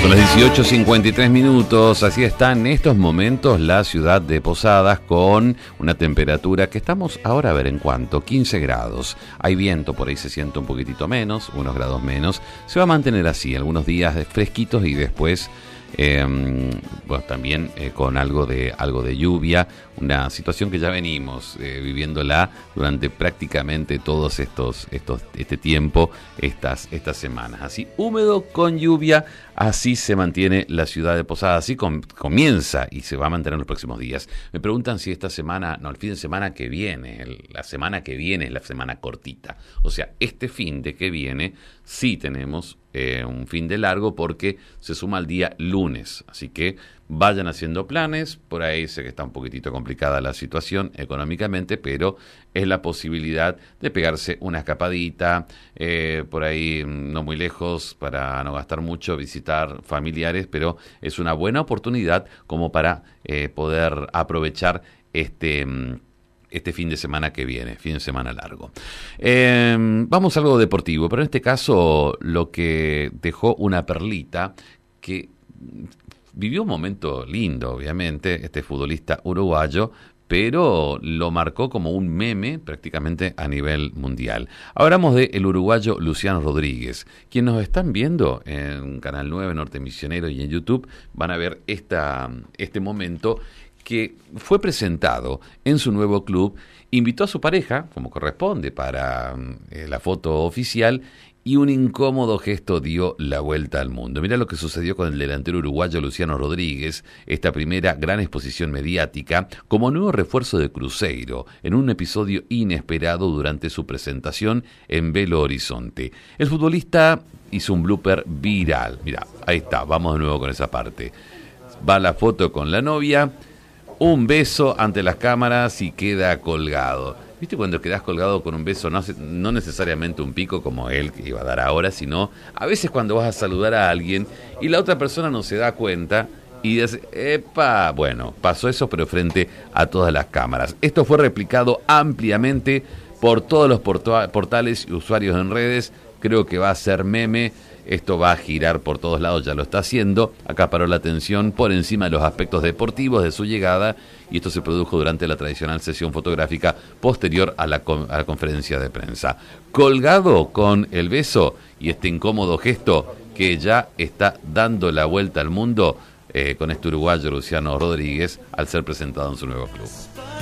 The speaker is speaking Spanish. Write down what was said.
Son las 18:53, así está en estos momentos la ciudad de Posadas con una temperatura que estamos ahora a ver en cuánto, 15 grados. Hay viento, por ahí se siente un poquitito menos, unos grados menos. Se va a mantener así, algunos días fresquitos y después bueno, también con algo de lluvia, una situación que ya venimos viviéndola durante prácticamente todos este tiempo, estas semanas. Así húmedo con lluvia, así se mantiene la ciudad de Posadas, así comienza y se va a mantener los próximos días. Me preguntan si esta semana, no, el fin de semana que viene, la semana que viene es la semana cortita. O sea, este fin de que viene sí tenemos un fin de largo porque se suma al día lunes, así que vayan haciendo planes. Por ahí sé que está un poquitito complicada la situación económicamente, pero es la posibilidad de pegarse una escapadita, por ahí no muy lejos para no gastar mucho, visitar familiares, pero es una buena oportunidad como para poder aprovechar este fin de semana que viene, fin de semana largo. Vamos a algo deportivo, pero en este caso lo que dejó una perlita que vivió un momento lindo, obviamente, este futbolista uruguayo, pero lo marcó como un meme prácticamente a nivel mundial. Hablamos del uruguayo Luciano Rodríguez. Quienes nos están viendo en Canal 9, Norte Misionero y en YouTube van a ver este momento que fue presentado en su nuevo club, invitó a su pareja, como corresponde, para la foto oficial, y un incómodo gesto dio la vuelta al mundo. Mirá lo que sucedió con el delantero uruguayo Luciano Rodríguez, esta primera gran exposición mediática como nuevo refuerzo de Cruzeiro, en un episodio inesperado durante su presentación en Belo Horizonte. El futbolista hizo un blooper viral. Mirá, ahí está, vamos de nuevo con esa parte. Va la foto con la novia, un beso ante las cámaras y queda colgado. ¿Viste cuando quedás colgado con un beso? No necesariamente un pico como él que iba a dar ahora, sino a veces cuando vas a saludar a alguien y la otra persona no se da cuenta y dice, ¡epa! Bueno, pasó eso pero frente a todas las cámaras. Esto fue replicado ampliamente por todos los portales y usuarios en redes. Creo que va a ser meme. Esto va a girar por todos lados, ya lo está haciendo. Acaparó la atención por encima de los aspectos deportivos de su llegada, y esto se produjo durante la tradicional sesión fotográfica posterior a la conferencia de prensa. Colgado con el beso y este incómodo gesto que ya está dando la vuelta al mundo con este uruguayo Luciano Rodríguez al ser presentado en su nuevo club.